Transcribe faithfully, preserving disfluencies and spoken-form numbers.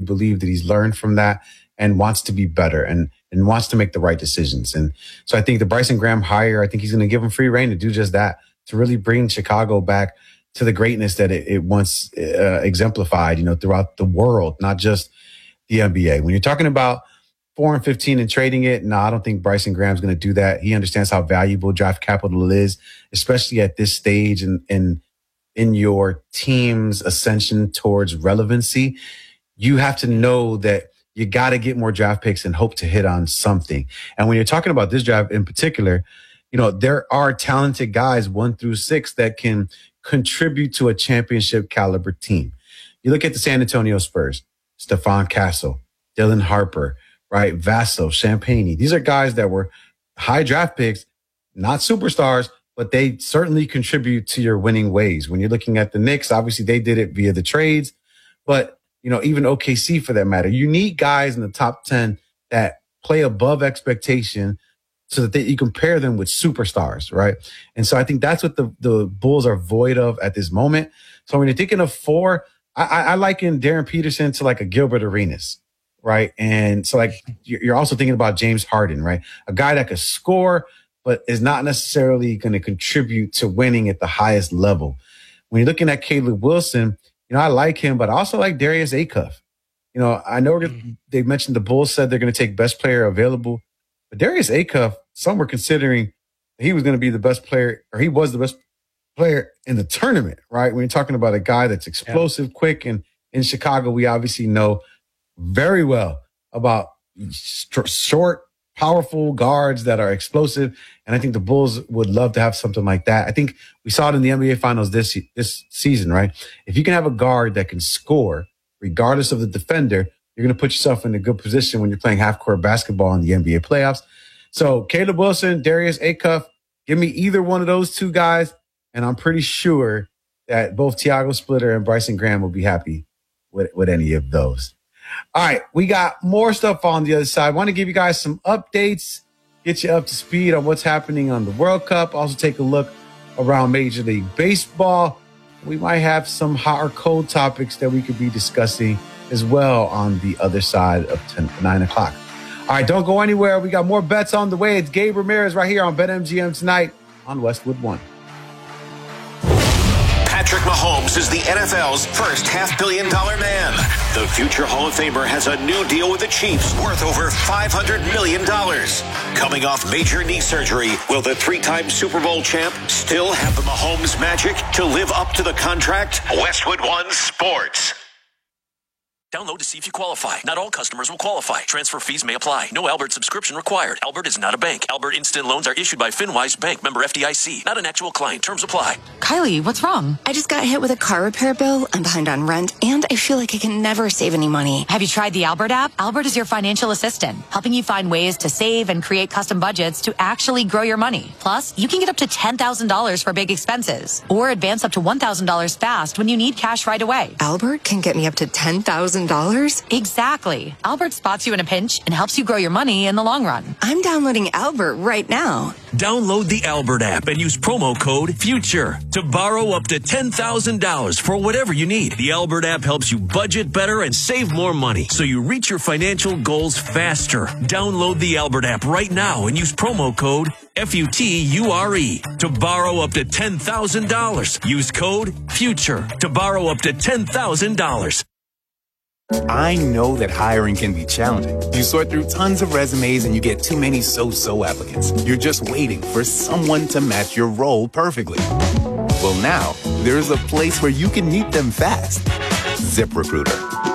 believe that he's learned from that and wants to be better and, and wants to make the right decisions. And so I think the Bryson Graham hire, I think he's going to give him free reign to do just that, to really bring Chicago back to the greatness that it, it once uh, exemplified, you know, throughout the world, not just the N B A. When you're talking about four and fifteen and trading it, no, I don't think Bryson Graham's going to do that. He understands how valuable draft capital is, especially at this stage in, in, in your team's ascension towards relevancy. You have to know that you got to get more draft picks and hope to hit on something. And when you're talking about this draft in particular, you know, there are talented guys one through six that can contribute to a championship caliber team. You look at the San Antonio Spurs, Stephon Castle, Dylan Harper, right? Vaso, Champagnie. These are guys that were high draft picks, not superstars, but they certainly contribute to your winning ways. When you're looking at the Knicks, obviously they did it via the trades, but you know, even O K C for that matter, you need guys in the top ten that play above expectation so that they, you compare them with superstars, right? And so I think that's what the, the Bulls are void of at this moment. So when you're thinking of four, I, I, I liken Darren Peterson to like a Gilbert Arenas, right? And so like you're also thinking about James Harden, right? A guy that could score, but is not necessarily going to contribute to winning at the highest level. When you're looking at Caleb Wilson, you know, I like him, but I also like Darius Acuff. You know, I know mm-hmm. they mentioned the Bulls said they're going to take best player available, but Darius Acuff, some were considering he was going to be the best player, or he was the best player in the tournament, right? When you're talking about a guy that's explosive, yeah. quick, and in Chicago, we obviously know very well about st- short, powerful guards that are explosive. And I think the Bulls would love to have something like that. I think we saw it in the N B A Finals this, this season, right? If you can have a guard that can score, regardless of the defender, you're going to put yourself in a good position when you're playing half-court basketball in the N B A playoffs. So Caleb Wilson, Darius Acuff, give me either one of those two guys, and I'm pretty sure that both Tiago Splitter and Bryson Graham will be happy with, with any of those. All right, we got more stuff on the other side. I want to give you guys some updates, get you up to speed on what's happening on the World Cup. Also take a look around Major League Baseball. We might have some hot or cold topics that we could be discussing as well on the other side of ten, nine o'clock. All right, don't go anywhere. We got more bets on the way. It's Gabe Ramirez right here on BetMGM tonight on Westwood One. Patrick Mahomes is the N F L's first half-billion dollar man. The future Hall of Famer has a new deal with the Chiefs worth over five hundred million dollars. Coming off major knee surgery, will the three-time Super Bowl champ still have the Mahomes magic to live up to the contract? Westwood One Sports. Download to see if you qualify. Not all customers will qualify. Transfer fees may apply. No Albert subscription required. Albert is not a bank. Albert Instant Loans are issued by FinWise Bank, member F D I C. Not an actual client. Terms apply. Kylie, what's wrong? I just got hit with a car repair bill. I'm behind on rent, and I feel like I can never save any money. Have you tried the Albert app? Albert is your financial assistant, helping you find ways to save and create custom budgets to actually grow your money. Plus, you can get up to ten thousand dollars for big expenses, or advance up to one thousand dollars fast when you need cash right away. Albert can get me up to ten thousand dollars? Exactly. Albert spots you in a pinch and helps you grow your money in the long run. I'm downloading Albert right now. Download the Albert app and use promo code FUTURE to borrow up to ten thousand dollars for whatever you need. The Albert app helps you budget better and save more money so you reach your financial goals faster. Download the Albert app right now and use promo code F U T U R E to borrow up to ten thousand dollars. Use code FUTURE to borrow up to ten thousand dollars. I know that hiring can be challenging. You sort through tons of resumes and you get too many so-so applicants. You're just waiting for someone to match your role perfectly. Well, now there's a place where you can meet them fast. ZipRecruiter.